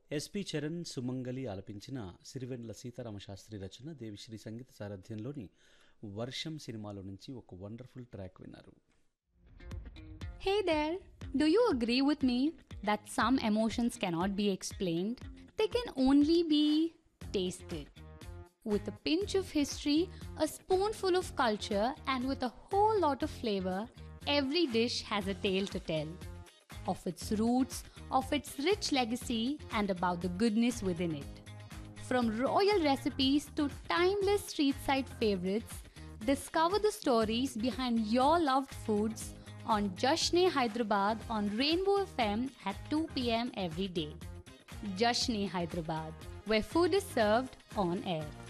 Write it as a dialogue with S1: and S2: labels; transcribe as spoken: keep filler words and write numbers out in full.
S1: SP Charan సుమంగలి ఆలపించిన సిరివెన్నెల సీతారామశాస్త్రి రచన దేవిశ్రీ సంగీత సారథ్యంలోని వర్షం సినిమాలో నుంచి ఒక వండర్ఫుల్ ట్రాక్ విన్నారు.
S2: Hey there, do you agree with me that some emotions cannot be explained? They can only be tasted. With a pinch of history, a spoonful of culture, and with a whole lot of flavor, every dish has a tale to tell. Of its roots, of its rich legacy, and about the goodness within it. From royal recipes to timeless street-side favorites, discover the stories behind your loved foods on Jashne Hyderabad on Rainbow F M at two p.m. every day. Jashne Hyderabad, where food is served on air.